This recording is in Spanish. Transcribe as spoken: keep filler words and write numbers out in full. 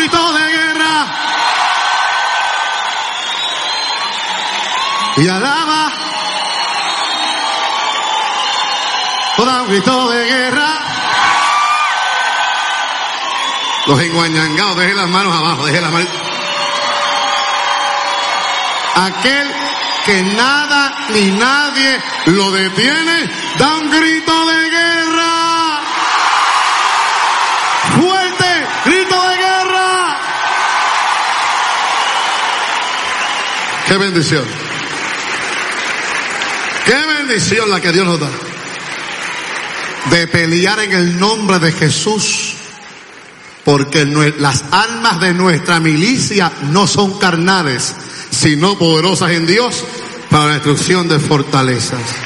grito de guerra. Y alaba. Da un grito de guerra. Los enguañangados, dejen las manos abajo, dejen las manos. Aquel que nada ni nadie lo detiene, da un grito de guerra. Fuerte, grito de guerra. Qué bendición. Qué bendición la que Dios nos da. De pelear en el nombre de Jesús. Porque las armas de nuestra milicia no son carnales, sino poderosas en Dios para la destrucción de fortalezas.